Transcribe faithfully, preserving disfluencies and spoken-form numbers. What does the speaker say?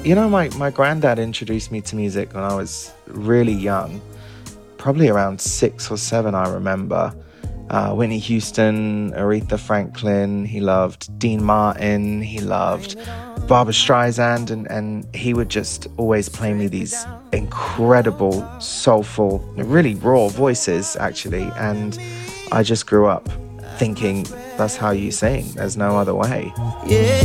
You know, my, my granddad introduced me to music when I was really young, probably around six or seven, I remember. Uh, Whitney Houston, Aretha Franklin, he loved Dean Martin, he loved Barbra Streisand, and, and he would just always play me these incredible, soulful, really raw voices, actually. And I just grew up thinking that's how you sing, there's no other way. Yeah.